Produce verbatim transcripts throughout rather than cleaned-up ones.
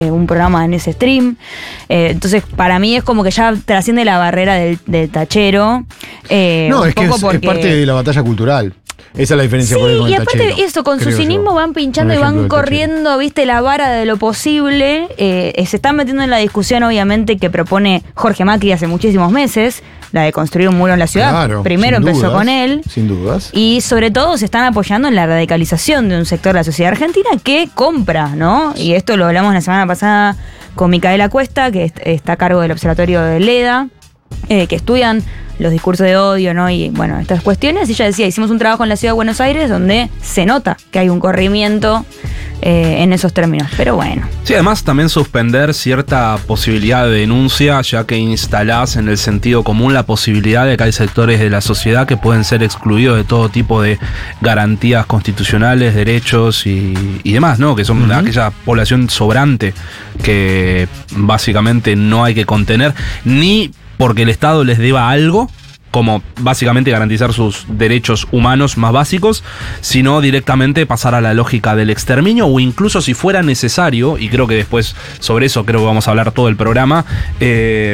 un programa en ese stream. Eh, entonces, para mí es como que ya trasciende la barrera del, del tachero. Eh, no, un es que poco es, porque... es parte de la batalla cultural. Esa es la diferencia Sí, con el, con y el aparte tachero, eso, con su cinismo yo. van pinchando Un y van ejemplo del corriendo, tachero. viste, la vara de lo posible. Eh, se están metiendo en la discusión, obviamente, que propone Jorge Macri hace muchísimos meses, la de construir un muro en la ciudad. Claro, Primero sin empezó dudas, con él. Sin dudas. Y sobre todo se están apoyando en la radicalización de un sector de la sociedad argentina que compra, ¿no? Y esto lo hablamos la semana pasada con Micaela Cuesta, que est- está a cargo del Observatorio de Leda, eh, que estudian los discursos de odio, ¿no? Y bueno, estas cuestiones. Y ella decía, hicimos un trabajo en la ciudad de Buenos Aires donde se nota que hay un corrimiento eh, en esos términos. Pero bueno. Sí, además también suspender cierta posibilidad de denuncia, ya que instalás en el sentido común la posibilidad de que hay sectores de la sociedad que pueden ser excluidos de todo tipo de garantías constitucionales, derechos y, y demás, ¿no? Que son uh-huh. aquella población sobrante que básicamente no hay que contener, ni porque el Estado les deba algo, como básicamente garantizar sus derechos humanos más básicos, sino directamente pasar a la lógica del exterminio, o incluso si fuera necesario, y creo que después sobre eso creo que vamos a hablar todo el programa, eh,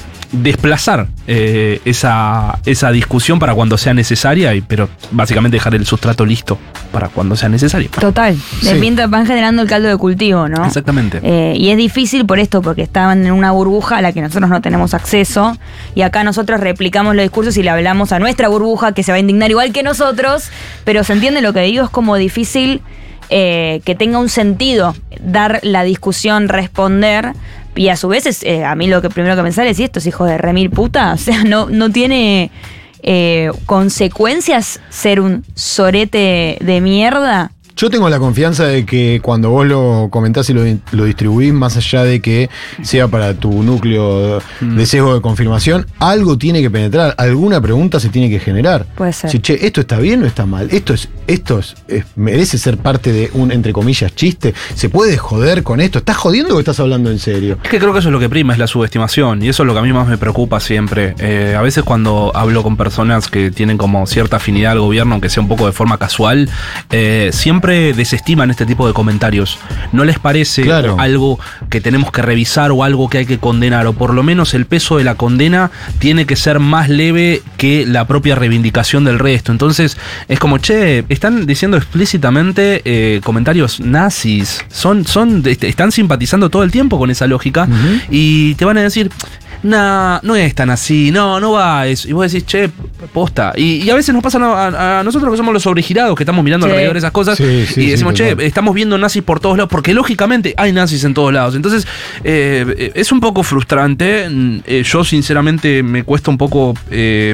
desplazar eh, esa, esa discusión para cuando sea necesaria, y, pero básicamente dejar el sustrato listo para cuando sea necesario. Total, de Sí. mientras van generando el caldo de cultivo, ¿no? Exactamente. Eh, y es difícil por esto, porque estaban en una burbuja a la que nosotros no tenemos acceso, y acá nosotros replicamos los discursos y le hablamos a nuestra burbuja, que se va a indignar igual que nosotros, pero se entiende lo que digo, es como difícil eh, que tenga un sentido dar la discusión, responder. Y a su vez, es, eh, a mí lo que primero que me sale es, ¿y estos hijos de remil puta? O sea, no, no tiene eh, consecuencias ser un sorete de mierda. Yo tengo la confianza de que cuando vos lo comentás y lo, lo distribuís, más allá de que sea para tu núcleo de sesgo de confirmación, algo tiene que penetrar, alguna pregunta se tiene que generar. Puede ser. Si, che, ¿esto está bien o está mal? ¿Esto es, esto es, es- merece ser parte de un, entre comillas, chiste? ¿Se puede joder con esto? ¿Estás jodiendo o estás hablando en serio? Es que creo que eso es lo que prima, es la subestimación, y eso es lo que a mí más me preocupa siempre. Eh, a veces cuando hablo con personas que tienen como cierta afinidad al gobierno, aunque sea un poco de forma casual, eh, siempre desestiman este tipo de comentarios. ¿No les parece Claro. algo que tenemos que revisar o algo que hay que condenar? O por lo menos el peso de la condena tiene que ser más leve que la propia reivindicación del resto. Entonces es como, che, están diciendo explícitamente eh, comentarios nazis, son, son, est- están simpatizando todo el tiempo con esa lógica. Ujú. Y te van a decir, nah, no es tan así, no, no va eso. Y vos decís, che, posta. Y, y a veces nos pasa a, a nosotros que somos los sobregirados, que estamos mirando Sí. alrededor de esas cosas, Sí, sí, y sí, decimos, che, total. estamos viendo nazis por todos lados, porque lógicamente hay nazis en todos lados. Entonces, eh, es un poco frustrante. Mm, eh, yo, sinceramente, me cuesta un poco... eh,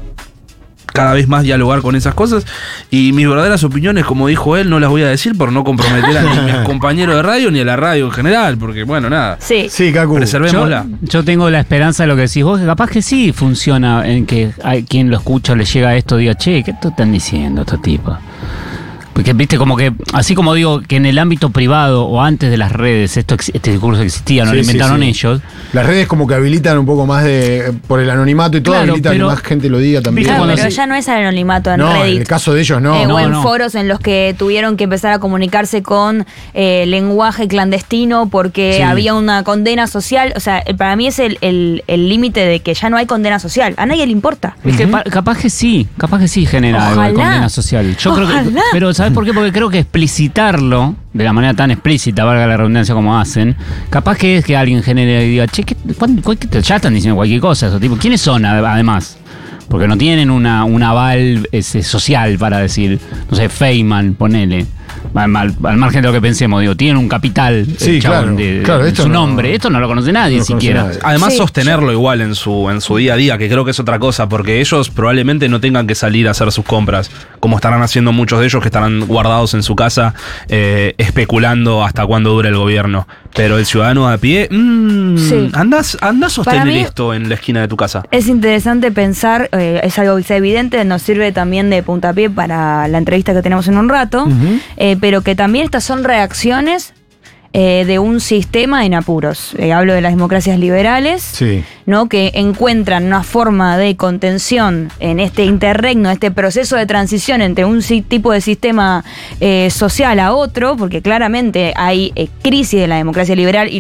cada vez más dialogar con esas cosas, y mis verdaderas opiniones, como dijo él, no las voy a decir por no comprometer a ni a mis compañeros de radio ni a la radio en general, porque bueno, nada, Sí. Sí, Cacu. Yo, preservémosla. yo tengo la esperanza de lo que decís vos, que capaz que sí funciona en que hay quien lo escucha o le llega esto, diga, che, ¿qué te están diciendo estos tipos? Porque, viste, como que, así como digo que en el ámbito privado o antes de las redes, esto ex- este discurso existía, no Sí, lo sí, inventaron sí. ellos. Las redes como que habilitan un poco más de... Por el anonimato y todo, Claro, habilitan pero- que más gente lo diga también. Viste, Claro, cuando pero se- ya no es anonimato en no, en Reddit. el caso de ellos no. Eh, no, o en no. foros en los que tuvieron que empezar a comunicarse con eh, lenguaje clandestino porque Sí. había una condena social. O sea, eh, para mí es el el- el límite de que ya no hay condena social. A nadie le importa. Es que pa- capaz que sí, capaz que sí genera algo de Ojalá. condena social. Yo creo que, Ojalá. pero ¿sabes por qué? Porque creo que explicitarlo de la manera tan explícita, valga la redundancia como hacen, capaz que es que alguien genere y diga, che, ¿qué, cuán- cuál- qué te- ya están diciendo cualquier cosa esos tipos. ¿Quiénes son ade- además? Porque no tienen una, un aval ese, social para decir, no sé, Feynman, ponele. Al, al- al margen de lo que pensemos, digo, tienen un capital Sí, el chabón claro, de, claro, de esto su no- nombre. Esto no lo conoce nadie no lo conoce siquiera. nadie. Además, Sí, sostenerlo igual en su, en su día a día, que creo que es otra cosa, porque ellos probablemente no tengan que salir a hacer sus compras, como estarán haciendo muchos de ellos que estarán guardados en su casa, eh, especulando hasta cuándo dura el gobierno. Pero el ciudadano a pie, mmm, Sí. andás, andás a sostener Para mí- esto en la esquina de tu casa. Es interesante pensar, eh, es algo que sea evidente, nos sirve también de puntapié para la entrevista que tenemos en un rato, Ujú. eh, pero que también estas son reacciones eh, de un sistema en apuros. Eh, hablo de las democracias liberales, Sí. ¿no? Que encuentran una forma de contención en este interregno, este proceso de transición entre un si- tipo de sistema eh, social a otro, porque claramente hay eh, crisis de la democracia liberal y